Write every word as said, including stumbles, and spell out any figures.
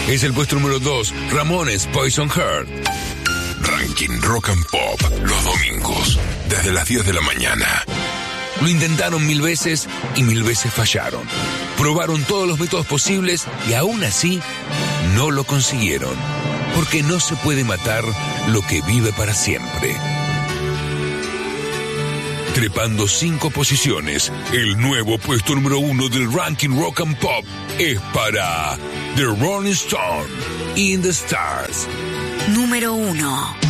Es el puesto número dos, Ramones, Poison Heart. Ranking Rock and Pop, los domingos, desde las diez de la mañana. Lo intentaron mil veces y mil veces fallaron. Probaron todos los métodos posibles y aún así no lo consiguieron. Porque no se puede matar lo que vive para siempre. Trepando cinco posiciones, el nuevo puesto número uno del ranking Rock and Pop es para The Rolling Stone, In the Stars. Número uno.